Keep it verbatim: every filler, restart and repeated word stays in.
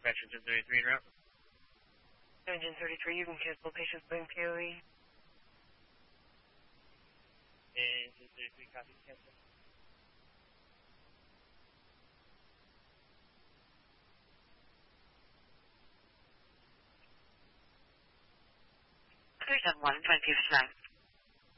Dispatcher ten thirty-three en route. Engine thirty-three, you can cancel patient's been P O E. Engine thirty-three, copy, cancel. three seven one, twenty-two for tonight.